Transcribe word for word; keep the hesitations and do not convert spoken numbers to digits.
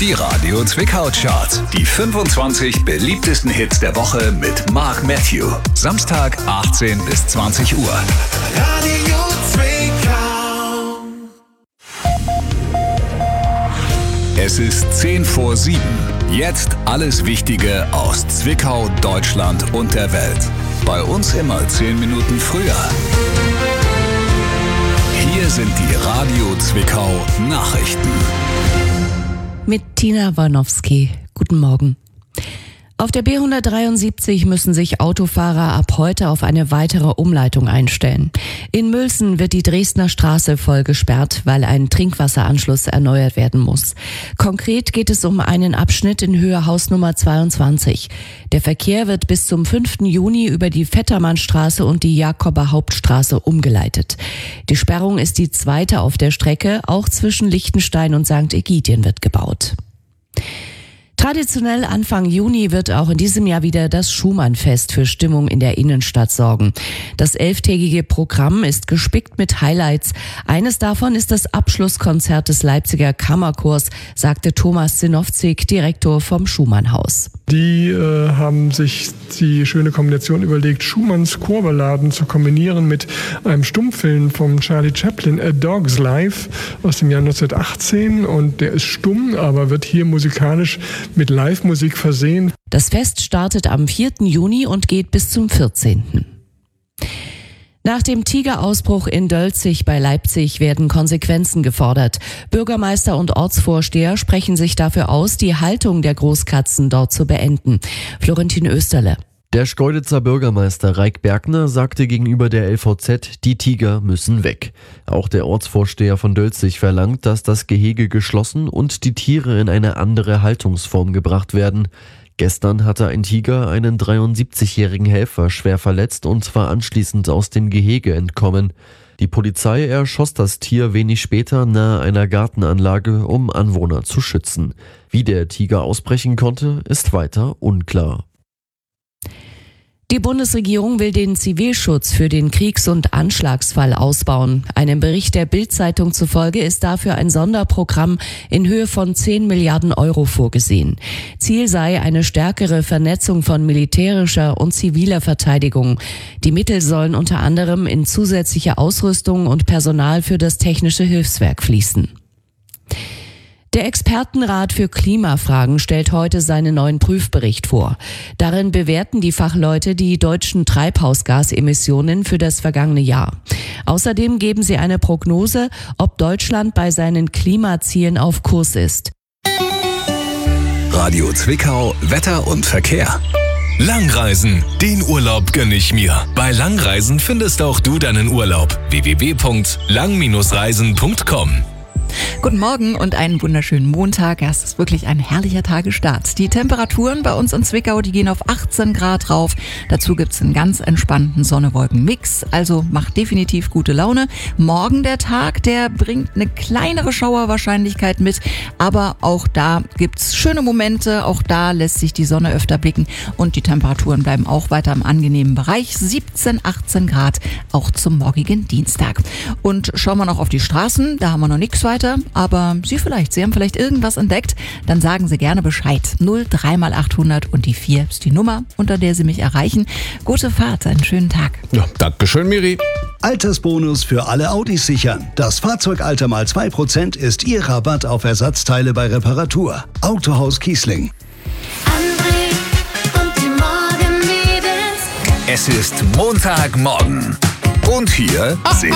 Die Radio Zwickau Charts. Die fünfundzwanzig beliebtesten Hits der Woche mit Mark Matthew. Samstag achtzehn bis zwanzig Uhr. Radio Zwickau. Es ist zehn vor sieben. Jetzt alles Wichtige aus Zwickau, Deutschland und der Welt. Bei uns immer zehn Minuten früher. Hier sind die Radio Zwickau Nachrichten. Mit Tina Warnowski. Guten Morgen. Auf der B hundertdreiundsiebzig müssen sich Autofahrer ab heute auf eine weitere Umleitung einstellen. In Mülsen wird die Dresdner Straße voll gesperrt, weil ein Trinkwasseranschluss erneuert werden muss. Konkret geht es um einen Abschnitt in Höhe Hausnummer zweiundzwanzig. Der Verkehr wird bis zum fünften Juni über die Vettermannstraße und die Jakober Hauptstraße umgeleitet. Die Sperrung ist die zweite auf der Strecke, auch zwischen Lichtenstein und Sankt Egidien wird gebaut. Traditionell Anfang Juni wird auch in diesem Jahr wieder das Schumann-Fest für Stimmung in der Innenstadt sorgen. Das elftägige Programm ist gespickt mit Highlights. Eines davon ist das Abschlusskonzert des Leipziger Kammerchors, sagte Thomas Sinowczyk, Direktor vom Schumann-Haus. Die äh, haben sich die schöne Kombination überlegt, Schumanns Chorballaden zu kombinieren mit einem Stummfilm von Charlie Chaplin, A Dog's Life, aus dem Jahr neunzehnhundertachtzehn. Und der ist stumm, aber wird hier musikalisch mit Live-Musik versehen. Das Fest startet am vierten Juni und geht bis zum vierzehnten Nach dem Tigerausbruch in Dölzig bei Leipzig werden Konsequenzen gefordert. Bürgermeister und Ortsvorsteher sprechen sich dafür aus, die Haltung der Großkatzen dort zu beenden. Florentin Österle. Der Schkeuditzer Bürgermeister Raik Bergner sagte gegenüber der L V Z, die Tiger müssen weg. Auch der Ortsvorsteher von Dölzig verlangt, dass das Gehege geschlossen und die Tiere in eine andere Haltungsform gebracht werden. Gestern hatte ein Tiger einen dreiundsiebzigjährigen Helfer schwer verletzt und war anschließend aus dem Gehege entkommen. Die Polizei erschoss das Tier wenig später nahe einer Gartenanlage, um Anwohner zu schützen. Wie der Tiger ausbrechen konnte, ist weiter unklar. Die Bundesregierung will den Zivilschutz für den Kriegs- und Anschlagsfall ausbauen. Einem Bericht der Bild-Zeitung zufolge ist dafür ein Sonderprogramm in Höhe von zehn Milliarden Euro vorgesehen. Ziel sei eine stärkere Vernetzung von militärischer und ziviler Verteidigung. Die Mittel sollen unter anderem in zusätzliche Ausrüstung und Personal für das Technische Hilfswerk fließen. Der Expertenrat für Klimafragen stellt heute seinen neuen Prüfbericht vor. Darin bewerten die Fachleute die deutschen Treibhausgasemissionen für das vergangene Jahr. Außerdem geben sie eine Prognose, ob Deutschland bei seinen Klimazielen auf Kurs ist. Radio Zwickau, Wetter und Verkehr. Langreisen, den Urlaub gönn ich mir. Bei Langreisen findest auch du deinen Urlaub. w w w punkt lang reisen punkt com. Guten Morgen und einen wunderschönen Montag. Ja, es ist wirklich ein herrlicher Tagessstart. Die Temperaturen bei uns in Zwickau, die gehen auf achtzehn Grad rauf. Dazu gibt's einen ganz entspannten Sonne-Wolken-Mix. Also macht definitiv gute Laune. Morgen der Tag, der bringt eine kleinere Schauerwahrscheinlichkeit mit. Aber auch da gibt's schöne Momente. Auch da lässt sich die Sonne öfter blicken. Und die Temperaturen bleiben auch weiter im angenehmen Bereich. siebzehn, achtzehn Grad auch zum morgigen Dienstag. Und schauen wir noch auf die Straßen. Da haben wir noch nichts weiter. Aber Sie vielleicht, Sie haben vielleicht irgendwas entdeckt, dann sagen Sie gerne Bescheid. null drei mal achthundert und die vier ist die Nummer, unter der Sie mich erreichen. Gute Fahrt, einen schönen Tag. Ja, Dankeschön, Miri. Altersbonus für alle Audis sichern. Das Fahrzeugalter mal zwei Prozent ist Ihr Rabatt auf Ersatzteile bei Reparatur. Autohaus Kiesling. André und die Morgenmädels. Es ist Montagmorgen. Und hier sind